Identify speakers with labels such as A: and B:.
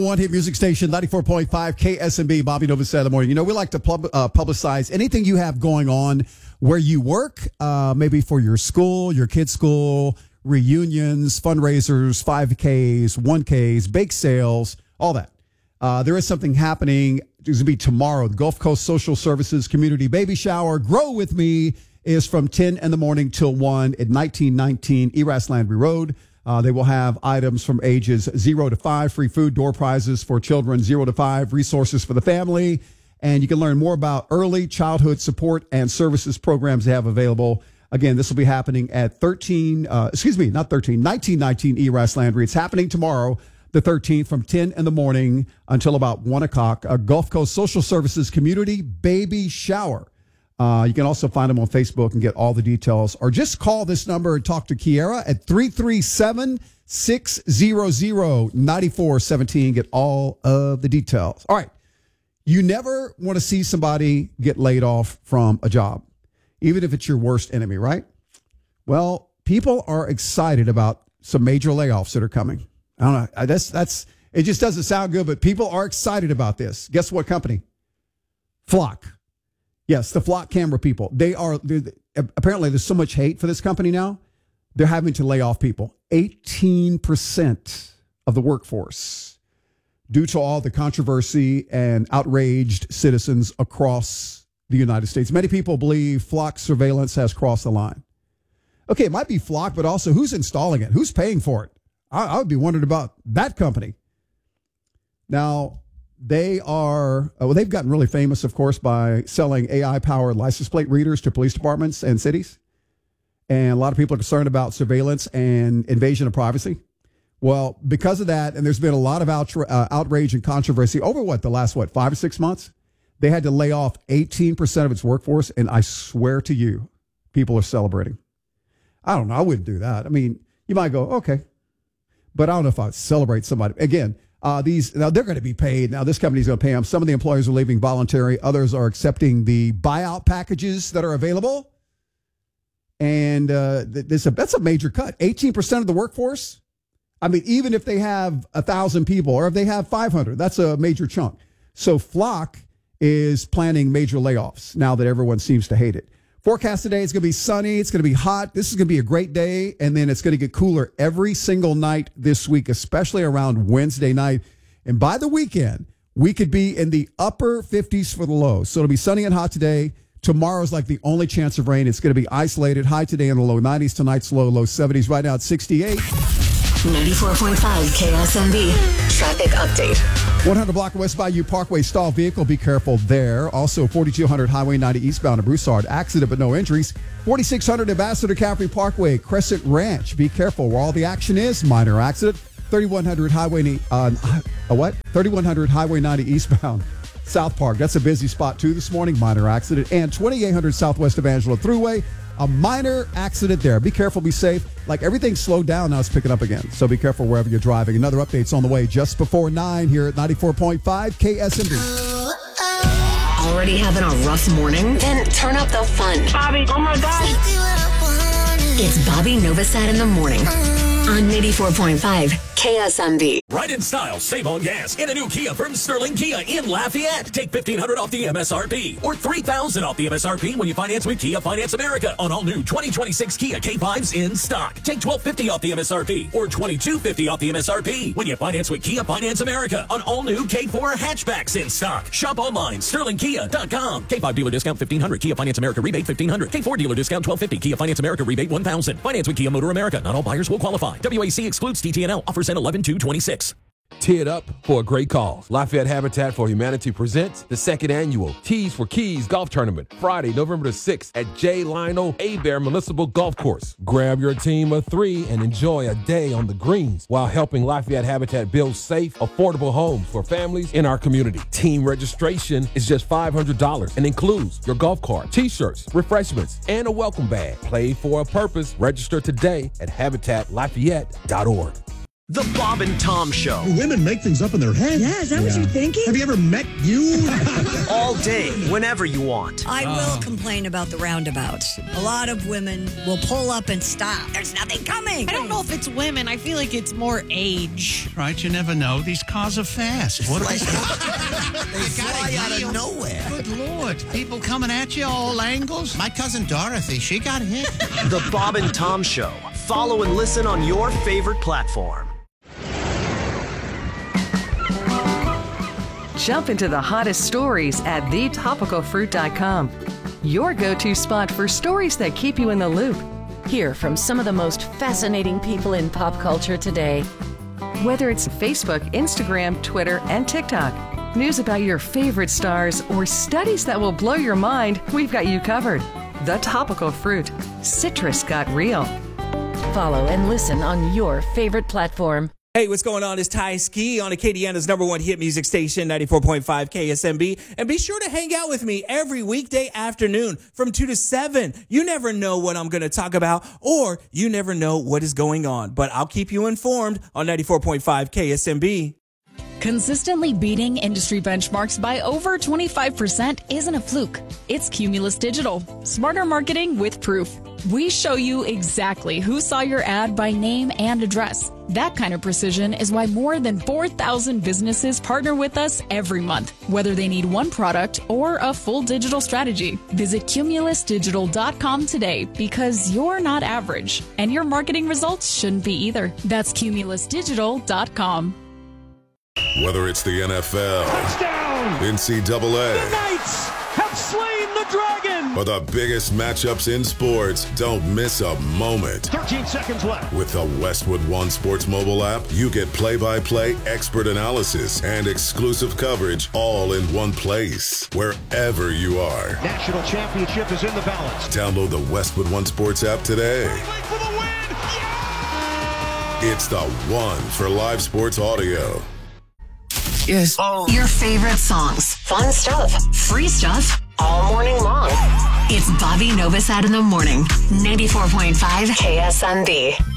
A: One hit music station, 94.5 KSMB, Bobby Novosad in the morning. You know, we like to publicize anything you have going on where you work, maybe for your school, your kids' school, reunions, fundraisers, 5Ks, 1Ks, bake sales, all that. There is something happening. It's going to be tomorrow. The Gulf Coast Social Services Community Baby Shower. Grow With Me is from 10 in the morning till 1 at 1919 Eras Landry Road. They will have items from ages 0 to 5, free food, door prizes for children 0 to 5, resources for the family. And you can learn more about early childhood support and services programs they have available. Again, this will be happening at 1919 Eras Landry. It's happening tomorrow, the 13th, from 10 in the morning until about 1 o'clock. A Gulf Coast Social Services Community Baby Shower. You can also find them on Facebook and get all the details, or just call this number and talk to Kiera at 337-600-9417. Get all of the details. All right. You never want to see somebody get laid off from a job, even if it's your worst enemy, right? Well, people are excited about some major layoffs that are coming. I don't know. That's it just doesn't sound good, but people are excited about this. Guess what company? Flock. Yes, the Flock camera people. Apparently there's so much hate for this company now. They're having to lay off people. 18% of the workforce due to all the controversy and outraged citizens across the United States. Many people believe Flock surveillance has crossed the line. Okay, it might be Flock, but also who's installing it? Who's paying for it? I would be wondering about that company. Now, they've gotten really famous, of course, by selling AI-powered license plate readers to police departments and cities. And a lot of people are concerned about surveillance and invasion of privacy. Well, because of that, and there's been a lot of outrage and controversy over the last 5 or 6 months, they had to lay off 18% of its workforce. And I swear to you, people are celebrating. I don't know. I wouldn't do that. I mean, you might go, okay, but I don't know if I'd celebrate somebody. Again, now they're going to be paid. Now this company's going to pay them. Some of the employees are leaving voluntary. Others are accepting the buyout packages that are available. And that's a major cut. 18% of the workforce. I mean, even if they have 1,000 people or if they have 500, that's a major chunk. So Flock is planning major layoffs now that everyone seems to hate it. Forecast today, it's going to be sunny. It's going to be hot. This is going to be a great day. And then it's going to get cooler every single night this week, especially around Wednesday night. And by the weekend, we could be in the upper 50s for the low. So it'll be sunny and hot today. Tomorrow's like the only chance of rain. It's going to be isolated. High today in the low 90s. Tonight's low 70s. Right now it's 68.
B: 94.5 KSMB. Traffic update.
A: 100 block West Bayou Parkway, stalled vehicle. Be careful there. Also, 4200 Highway 90 eastbound to Broussard. Accident but no injuries. 4600 Ambassador Caffrey Parkway, Crescent Ranch. Be careful where all the action is. Minor accident. 3100 Highway 3100 Highway 90 eastbound. South Park. That's a busy spot too this morning. Minor accident. And 2800 Southwest Evangelo Thruway. A minor accident there. Be careful, be safe. Like everything's slowed down, now it's picking up again. So be careful wherever you're driving. Another update's on the way just before 9 here at 94.5 KSMB.
B: Already having a rough morning? Then turn up the fun.
C: Bobby, oh my God.
B: It's Bobby Novosad in the morning on 94.5 KSMB.
D: Ride in style, save on gas in a new Kia from Sterling Kia in Lafayette. Take $1,500 off the MSRP or $3,000 off the MSRP when you finance with Kia Finance America on all new 2026 Kia K5s in stock. Take $1,250 off the MSRP or $2,250 off the MSRP when you finance with Kia Finance America on all new K4 hatchbacks in stock. Shop online, sterlingkia.com. K5 dealer discount $1,500. Kia Finance America rebate $1,500. K4 dealer discount $1,250. Kia Finance America rebate $1,000. Finance with Kia Motor America. Not all buyers will qualify. WAC excludes TTNL. Offers end 11/2/26.
E: Tee it up for a great cause. Lafayette Habitat for Humanity presents the second annual Tees for Keys Golf Tournament, Friday, November the 6th at J. Lionel Abear Municipal Golf Course. Grab your team of 3 and enjoy a day on the greens while helping Lafayette Habitat build safe, affordable homes for families in our community. Team registration is just $500 and includes your golf cart, t-shirts, refreshments, and a welcome bag. Play for a purpose. Register today at habitatlafayette.org.
C: The Bob and Tom Show.
F: Women make things up in their head.
G: Yeah, is that what you're thinking?
F: Have you ever met you?
C: All day, whenever you want.
G: I will complain about the roundabouts. A lot of women will pull up and stop. There's nothing coming.
H: I don't know if it's women. I feel like it's more age.
I: Right, you never know. These cars are fast. What are they?
J: They fly out of nowhere.
I: Good Lord. People coming at you all angles. My cousin Dorothy, she got hit.
C: The Bob and Tom Show. Follow and listen on your favorite platform.
K: Jump into the hottest stories at thetopicalfruit.com. Your go-to spot for stories that keep you in the loop.
L: Hear from some of the most fascinating people in pop culture today.
K: Whether it's Facebook, Instagram, Twitter, and TikTok, news about your favorite stars, or studies that will blow your mind, we've got you covered. The Topical Fruit. Citrus got real.
L: Follow and listen on your favorite platform.
M: Hey, what's going on? It's Ty Ski on Acadiana's #1 hit music station, 94.5 KSMB. And be sure to hang out with me every weekday afternoon from 2 to 7. You never know what I'm going to talk about, or you never know what is going on. But I'll keep you informed on 94.5 KSMB.
N: Consistently beating industry benchmarks by over 25% isn't a fluke. It's Cumulus Digital. Smarter marketing with proof. We show you exactly who saw your ad by name and address. That kind of precision is why more than 4,000 businesses partner with us every month, whether they need one product or a full digital strategy. Visit cumulusdigital.com today, because you're not average, and your marketing results shouldn't be either. That's cumulusdigital.com.
O: Whether it's the NFL,
P: touchdown,
O: NCAA,
P: the Knights have slain the dragon,
O: or the biggest matchups in sports, don't miss a moment.
P: 13 seconds left.
O: With the Westwood One Sports mobile app, you get play-by-play, expert analysis, and exclusive coverage all in one place, wherever you are.
P: National championship is in the balance.
O: Download the Westwood One Sports app today.
P: For the win. Yeah!
O: It's the one for live sports audio.
B: Yes. Your favorite songs, fun stuff, free stuff, all morning long. It's Bobby Novosad in the morning. 94.5 KSMB.